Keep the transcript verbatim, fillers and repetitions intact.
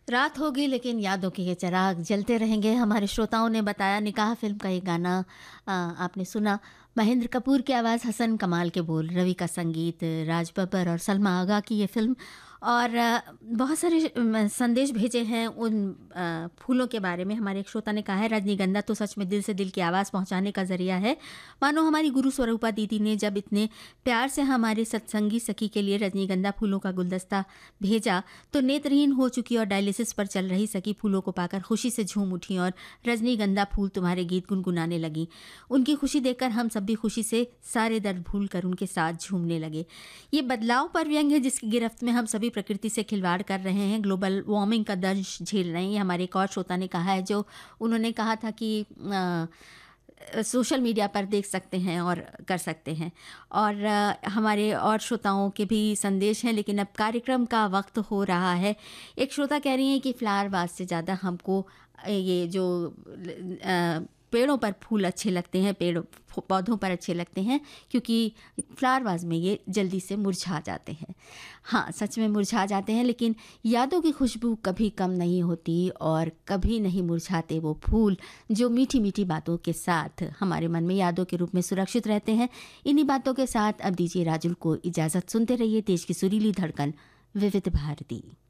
रात होगी लेकिन यादों के ये चिराग जलते रहेंगे। हमारे श्रोताओं ने बताया, निकाह फ़िल्म का ये गाना अ, आपने सुना। महेंद्र कपूर की आवाज़, हसन कमाल के बोल, रवि का संगीत, राज बब्बर और सलमा आगा की ये फ़िल्म। और अ, बहुत सारे म संदेश भेजे हैं उन अ, फूलों के बारे में। हमारे एक श्रोता ने कहा है, रजनीगंधा तो सच में दिल से दिल की आवाज़ पहुँचाने का ज़रिया है। मानो हमारी गुरु स्वरूपा दीदी ने जब इतने प्यार से हमारे सत्संगी सखी के लिए रजनीगंधा फूलों का गुलदस्ता भेजा, तो नेत्रहीन हो चुकी और डायलिसिस पर चल रही सखी फूलों को पाकर खुशी से झूम उठी और रजनीगंधा फूल तुम्हारे गीत गुनगुनाने लगी। उनकी खुशी देखकर हम सब भी खुशी से सारे दर्द भूल कर उनके साथ झूमने लगे। ये बदलाव पर व्यंग है जिसकी गिरफ्त में हम सभी प्रकृति से खिलवाड़ कर रहे हैं, ग्लोबल वार्मिंग का दंश झेल रहे हैं। ये हमारे एक और श्रोता ने कहा है, जो उन्होंने कहा था कि अ, सोशल मीडिया पर देख सकते हैं और कर सकते हैं। और अ, हमारे और श्रोताओं के भी संदेश हैं, लेकिन अब कार्यक्रम का वक्त हो रहा है। एक श्रोता कह रही हैं कि फ्लावर वास से ज़्यादा हमको अ, ये जो अ, पेड़ों पर फूल अच्छे लगते हैं, पेड़ पौधों पर अच्छे लगते हैं, क्योंकि फ्लावर वाज में ये जल्दी से मुरझा जाते हैं। हाँ, सच में मुरझा जाते हैं, लेकिन यादों की खुशबू कभी कम नहीं होती और कभी नहीं मुरझाते वो फूल जो मीठी मीठी बातों के साथ हमारे मन में यादों के रूप में सुरक्षित रहते हैं। इन्हीं बातों के साथ अब दीजिए राजुल को इजाज़त। सुनते रहिए तेज की सुरीली धड़कन, विविध भारती।